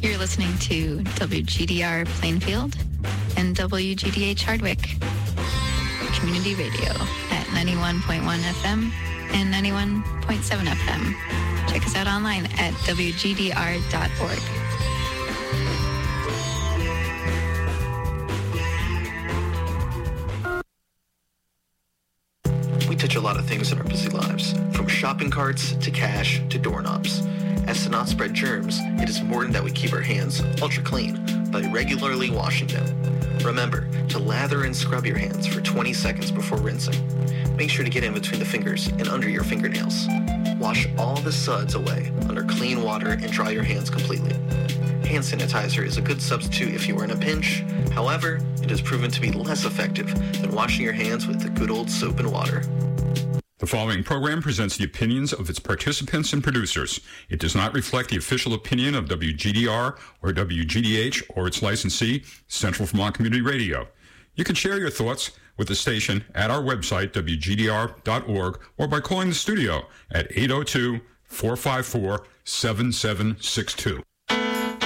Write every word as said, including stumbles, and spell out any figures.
You're listening to W G D R Plainfield and W G D H Hardwick Community Radio at ninety-one point one F M and ninety-one point seven F M. Check us out online at W G D R dot org. We touch a lot of things in our busy lives, from shopping carts to cash to doorknobs. As to not spread germs, it is important that we keep our hands ultra clean by regularly washing them. Remember to lather and scrub your hands for twenty seconds before rinsing. Make sure to get in between the fingers and under your fingernails. Wash all the suds away under clean water and dry your hands completely. Hand sanitizer is a good substitute if you are in a pinch. However, it has proven to be less effective than washing your hands with the good old soap and water. The following program presents the opinions of its participants and producers. It does not reflect the official opinion of W G D R or W G D H or its licensee, Central Vermont Community Radio. You can share your thoughts with the station at our website, W G D R dot org, or by calling the studio at eight oh two, four five four, seven seven six two.